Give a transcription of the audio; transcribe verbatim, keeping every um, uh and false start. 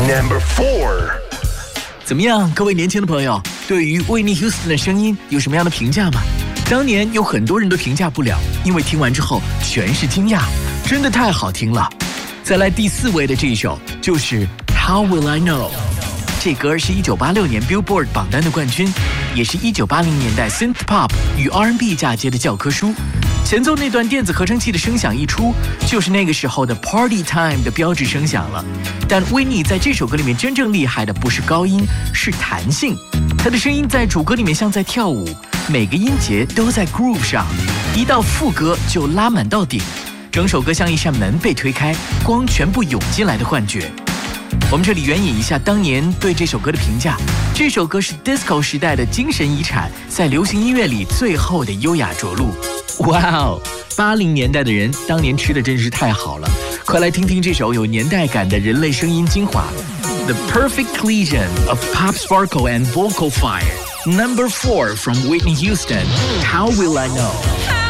Number four。 怎么样，各位年轻的朋友，对于惠妮休斯顿的声音有什么样的评价吗？当年有很多人都评价不了，因为听完之后全是惊讶，真的太好听了。再来第四位的这一首就是 How Will I Know。这歌是一九八六年 Billboard 榜单的冠军，也是一九八零年代 Synth Pop 与 R and B 嫁接的教科书。前奏那段电子合成器的声响一出，就是那个时候的 Party Time 的标志声响了。但维尼在这首歌里面真正厉害的不是高音，是弹性。她的声音在主歌里面像在跳舞，每个音节都在 groove 上，一到副歌就拉满到顶。整首歌像一扇门被推开，光全部涌进来的幻觉。我们这里援引一下当年对这首歌的评价，这首歌是 disco 时代的精神遗产，在流行音乐里最后的优雅着陆。哇哦，八零年代的人当年吃的真是太好了，快来听听这首有年代感的人类声音精华 The perfect collision of pop sparkle and vocal fire. Number four from Whitney Houston, How Will I Know?